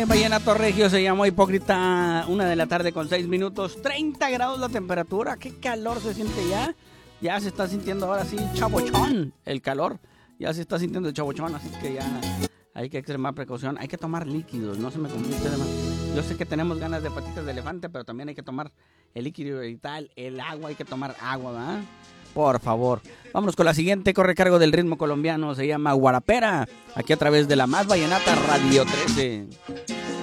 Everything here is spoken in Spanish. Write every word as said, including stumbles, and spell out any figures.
este vallenato regio se llamó Hipócrita. Una de la tarde con seis minutos, treinta grados la temperatura. Qué calor se siente ya. Ya se está sintiendo ahora sí chabochón el calor. Ya se está sintiendo el chabochón, así que ya hay que extremar precaución. Hay que tomar líquidos, no se me complique. Yo sé que tenemos ganas de patitas de elefante, pero también hay que tomar el líquido y tal, el agua, hay que tomar agua, ¿verdad? Por favor. Vámonos con la siguiente, corre cargo del ritmo colombiano, se llama Guarapera, aquí a través de la Más Vallenata Radio trece.